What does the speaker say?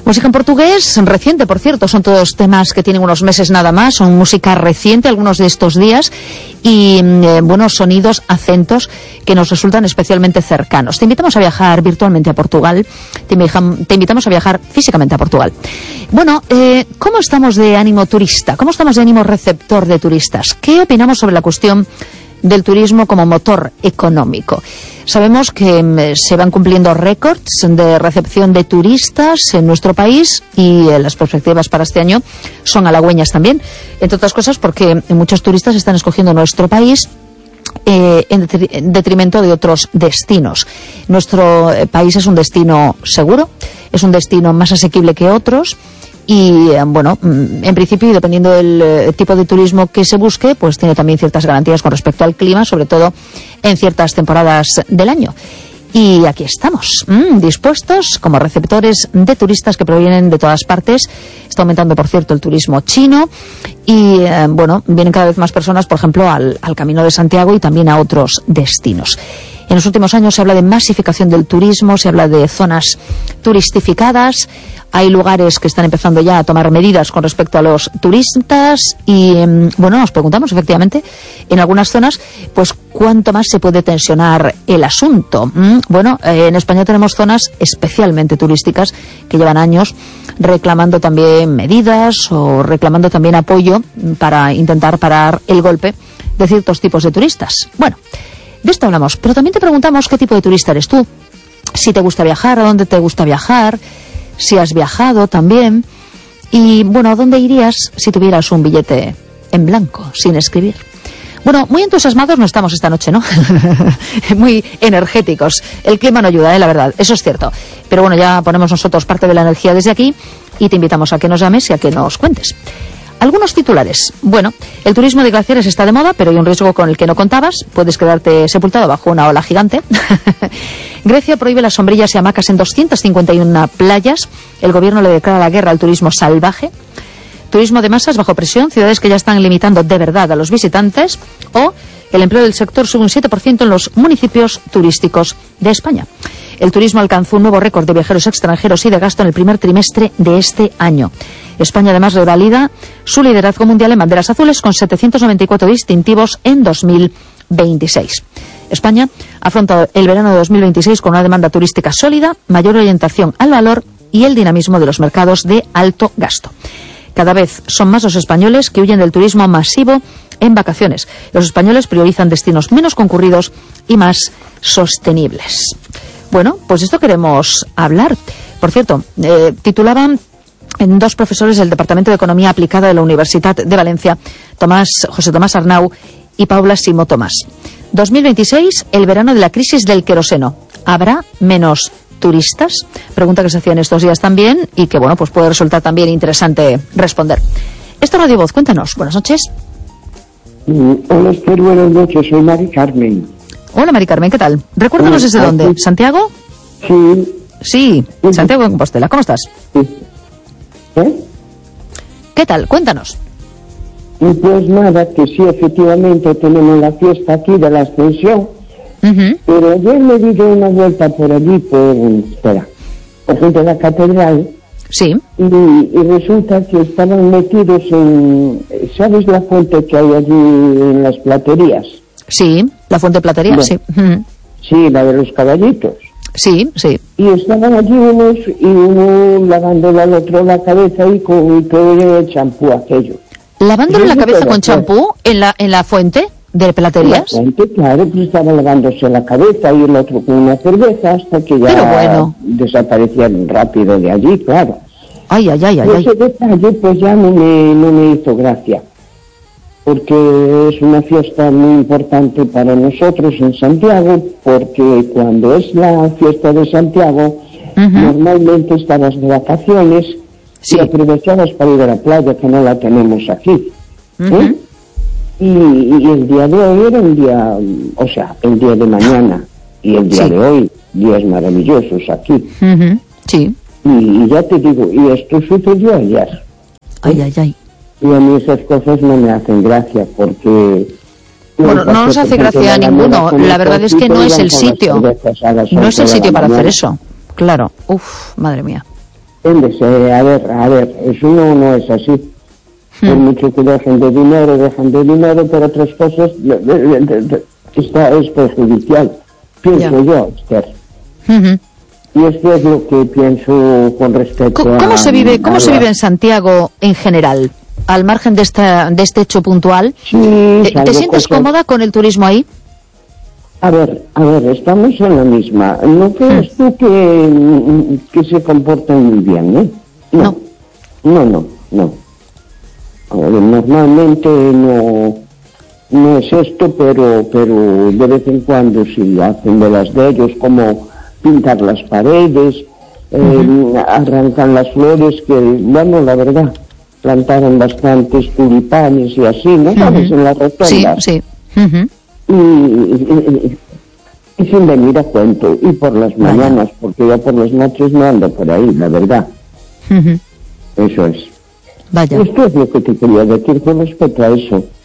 Música en portugués, reciente, por cierto, son todos temas que tienen unos meses nada más, son música reciente, algunos de estos días, y buenos sonidos, acentos que nos resultan especialmente cercanos. Te invitamos a viajar virtualmente a Portugal, te invitamos a viajar físicamente a Portugal. Bueno, ¿cómo estamos de ánimo turista? ¿Cómo estamos de ánimo receptor de turistas? ¿Qué opinamos sobre la cuestión del turismo como motor económico? Sabemos que se van cumpliendo récords de recepción de turistas en nuestro país y las perspectivas para este año son halagüeñas también, entre otras cosas porque muchos turistas están escogiendo nuestro país en detrimento de otros destinos. Nuestro país es un destino seguro, es un destino más asequible que otros. Y, bueno, en principio, y dependiendo del tipo de turismo que se busque, pues tiene también ciertas garantías con respecto al clima, sobre todo en ciertas temporadas del año. Y aquí estamos, dispuestos como receptores de turistas que provienen de todas partes. Está aumentando, por cierto, el turismo chino y, bueno, vienen cada vez más personas, por ejemplo, al Camino de Santiago y también a otros destinos. En los últimos años se habla de masificación del turismo, se habla de zonas turistificadas. Hay lugares que están empezando ya a tomar medidas con respecto a los turistas y, bueno, nos preguntamos efectivamente en algunas zonas, pues cuánto más se puede tensionar el asunto. Bueno, en España tenemos zonas especialmente turísticas que llevan años reclamando también medidas o reclamando también apoyo para intentar parar el golpe de ciertos tipos de turistas. Bueno, de esto hablamos, pero también te preguntamos qué tipo de turista eres tú, si te gusta viajar, a dónde te gusta viajar, si has viajado también, y bueno, ¿a dónde irías si tuvieras un billete en blanco, sin escribir? Bueno, muy entusiasmados no estamos esta noche, ¿no? Muy energéticos. El clima no ayuda, la verdad, eso es cierto. Pero bueno, ya ponemos nosotros parte de la energía desde aquí y te invitamos a que nos llames y a que nos cuentes. Algunos titulares. Bueno, el turismo de glaciares está de moda, pero hay un riesgo con el que no contabas. Puedes quedarte sepultado bajo una ola gigante. Grecia prohíbe las sombrillas y hamacas en 251 playas. El gobierno le declara la guerra al turismo salvaje. Turismo de masas bajo presión. Ciudades que ya están limitando de verdad a los visitantes. O el empleo del sector sube un 7% en los municipios turísticos de España. El turismo alcanzó un nuevo récord de viajeros extranjeros y de gasto en el primer trimestre de este año. España además revalida su liderazgo mundial en banderas azules con 794 distintivos en 2026. España ha afrontado el verano de 2026 con una demanda turística sólida, mayor orientación al valor y el dinamismo de los mercados de alto gasto. Cada vez son más los españoles que huyen del turismo masivo en vacaciones. Los españoles priorizan destinos menos concurridos y más sostenibles. Bueno, pues de esto queremos hablar. Por cierto, titulaban dos profesores del Departamento de Economía Aplicada de la Universidad de Valencia, José Tomás Arnau y Paula Simó Tomás. 2026, el verano de la crisis del queroseno. ¿Habrá menos turistas? Pregunta que se hacía en estos días también y que, bueno, pues puede resultar también interesante responder. Esto es Radio Voz, cuéntanos. Buenas noches. Hola, Esther, buenas noches. Soy Mari Carmen. Hola, Mari Carmen, ¿qué tal? Recuérdanos desde dónde. ¿Santiago? Sí. Sí, Santiago de Compostela. ¿Cómo estás? Sí. ¿Qué tal? Cuéntanos. Y pues nada, que sí, efectivamente tenemos la fiesta aquí de la Ascensión, pero ayer me di una vuelta por allí, por frente a la catedral, sí, y resulta que estaban metidos en, ¿sabes la fuente que hay allí en las platerías? Sí, la fuente platería, bueno, sí. Sí, la de los caballitos. Sí, sí. Y estaban allí uno lavándole al otro la cabeza y todo el champú aquello. ¿Lavándole la cabeza con champú en la fuente de platerías? La fuente, claro, pues estaba lavándose la cabeza y el otro con una cerveza hasta que ya desaparecieron rápido de allí, claro. Ay. Ese detalle pues ya no me hizo gracia, porque es una fiesta muy importante para nosotros en Santiago, porque cuando es la fiesta de Santiago, normalmente estabas de vacaciones, sí, y aprovechabas para ir a la playa, que no la tenemos aquí. Y el día de hoy era un día, o sea, el día de mañana y el día de hoy, días maravillosos aquí. Sí. Y ya te digo, y esto sucedió ayer. Ay. Y a mí esas cosas no me hacen gracia, porque... Bueno, no nos hace gracia a ninguno. La verdad es que no es el sitio. No es el sitio para hacer eso. Claro. Uf, madre mía. A ver, eso no es así. Por mucho que dejen de dinero, pero otras cosas es perjudicial, pienso yo, Esther. Y esto es lo que pienso con respecto ¿Cómo se vive en Santiago en general? Al margen de este hecho puntual, sí, ¿te sientes cómoda con el turismo ahí? A ver, estamos en la misma. ¿No crees tú que se comportan muy bien, eh? No. A ver, normalmente no es esto, pero de vez en cuando sí hacen de las de ellos, como pintar las paredes, arrancan las flores, que, bueno, la verdad, plantaron bastantes tulipanes y así, ¿no sabes? En la rotonda. Sí. Y sin venir a cuento, y por las mañanas, porque ya por las noches no ando por ahí, la verdad. Eso es. Vaya. Esto es lo que te quería decir con respecto a eso.